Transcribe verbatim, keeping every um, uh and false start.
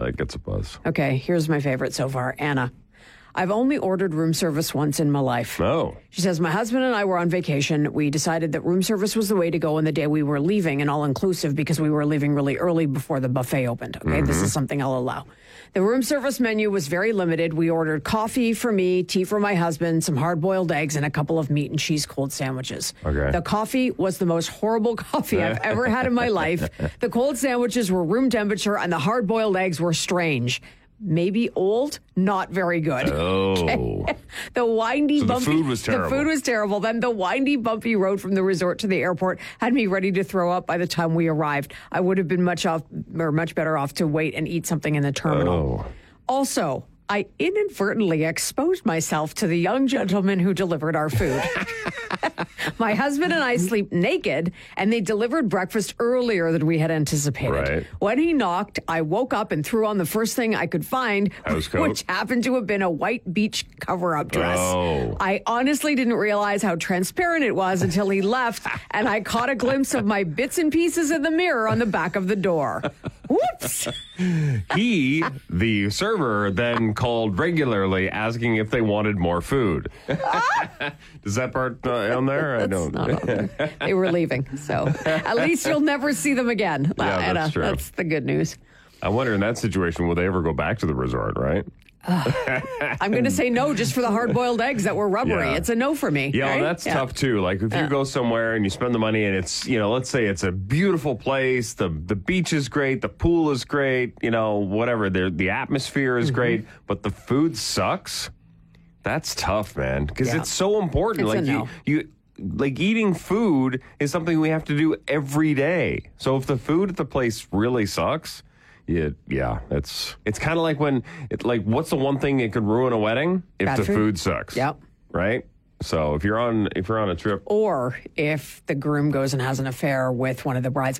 that gets a buzz. Okay, here's my favorite so far. Anna. I've only ordered room service once in my life. Oh. She says, my husband and I were on vacation. We decided that room service was the way to go on the day we were leaving, and all-inclusive because we were leaving really early before the buffet opened. Okay, mm-hmm. This is something I'll allow. The room service menu was very limited. We ordered coffee for me, tea for my husband, some hard-boiled eggs, and a couple of meat and cheese cold sandwiches. Okay. The coffee was the most horrible coffee I've ever had in my life. The cold sandwiches were room temperature, and the hard-boiled eggs were strange. Maybe old, not very good. Oh. Okay. The windy, so the bumpy... food was terrible. The food was terrible. Then the windy, bumpy road from the resort to the airport had me ready to throw up by the time we arrived. I would have been much off, or much better off to wait and eat something in the terminal. Oh. Also, I inadvertently exposed myself to the young gentleman who delivered our food. My husband and I sleep naked, and they delivered breakfast earlier than we had anticipated. Right. When he knocked, I woke up and threw on the first thing I could find, which happened to have been a white beach cover-up dress. Oh. I honestly didn't realize how transparent it was until he left, and I caught a glimpse of my bits and pieces in the mirror on the back of the door. Whoops! He, the server, then called regularly asking if they wanted more food. Does that part uh, on there? I don't. Not on there. They were leaving, so at least you'll never see them again. Yeah, Anna, that's true. That's the good news. I wonder in that situation, will they ever go back to the resort, right? I'm going to say no just for the hard-boiled eggs that were rubbery. Yeah. It's a no for me. Yeah, right? well, that's yeah. tough too. Like if you Yeah. go somewhere and you spend the money and it's, you know, let's say it's a beautiful place, the the beach is great, the pool is great, you know, whatever, the the atmosphere is mm-hmm. great, but the food sucks. That's tough, man, because Yeah. it's so important. It's like a no. you you like eating food is something we have to do every day. So if the food at the place really sucks, Yeah, yeah, it's it's kind of like when it like what's the one thing that could ruin a wedding if Bad the food. food sucks. Yep. Right. So if you're on if you're on a trip, Or if the groom goes and has an affair with one of the brides.